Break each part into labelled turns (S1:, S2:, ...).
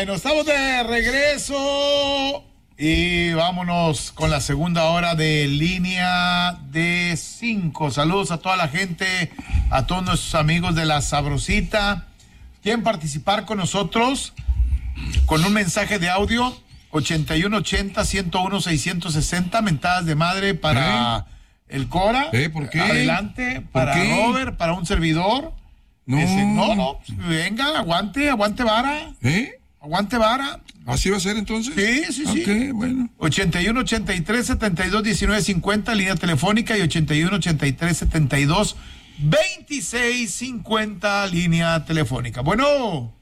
S1: Bueno, estamos de regreso y vámonos con la segunda hora de Línea de 5. Saludos a toda la gente, a todos nuestros amigos de La Sabrosita. ¿Quieren participar con nosotros? Con un mensaje de audio, 8180-101-660, mentadas de madre para el Cora.
S2: ¿Por qué?
S1: Adelante, para Robert, para un servidor.
S2: No.
S1: Venga, aguante vara. Aguante vara.
S2: ¿Así va a ser entonces?
S1: Sí.
S2: Ok, bueno.
S1: 81-83-72-19-50, línea telefónica, y 81-83-72-26-50, línea telefónica. Bueno.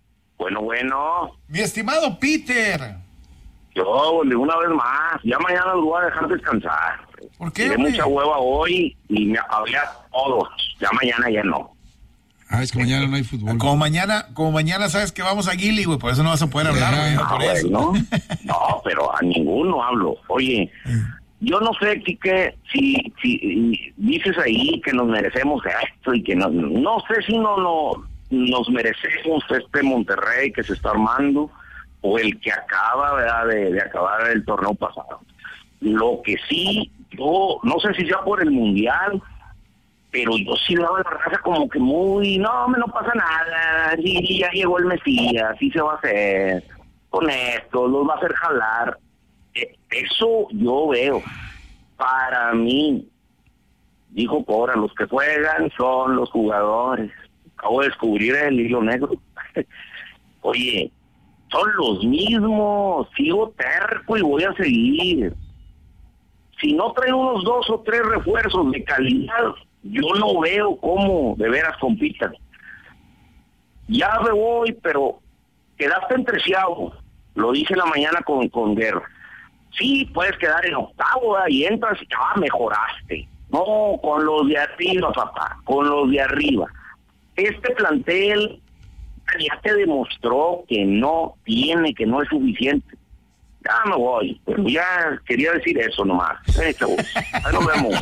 S1: Mi estimado Peter.
S3: Yo, una vez más, ya mañana lo voy a dejar descansar.
S1: ¿Por qué?
S3: Tiré mucha hueva hoy y me había todo. Ya mañana ya no.
S2: Es que mañana no hay fútbol.
S1: Como mañana sabes que vamos a Guili, güey, por eso no vas a poder hablar, güey, por eso.
S3: No, pero a ninguno hablo. Oye, yo no sé, Quique, si dices ahí que nos merecemos esto y que no sé si no nos merecemos este Monterrey que se está armando o el que acaba, ¿verdad?, de acabar el torneo pasado. Lo que sí, yo no sé si sea por el Mundial, pero yo sí veo la raza como que muy, no pasa nada, y ya llegó el Mesías, sí se va a hacer con esto, los va a hacer jalar. Eso yo veo. Para mí, dijo Cora, los que juegan son los jugadores. Acabo de descubrir el hilo negro. Oye, son los mismos, sigo terco y voy a seguir. Si no traen unos 2 o 3 refuerzos de calidad, yo no veo cómo de veras compitan. Ya me voy, pero quedaste en 13avo. Lo dije en la mañana con Guerra. Sí, puedes quedar en 8avo, ¿verdad? Y entras y mejoraste. No, con los de arriba, papá, con los de arriba. Este plantel ya te demostró que no tiene, que no es suficiente. Ya me voy, pero ya quería decir eso nomás. Chavos, ahí nos vemos.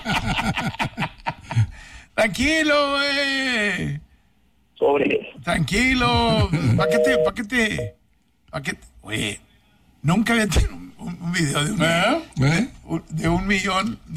S1: Tranquilo, güey.
S3: Tranquilo.
S1: ¿Para qué? Oye, nunca había tenido un video de un millón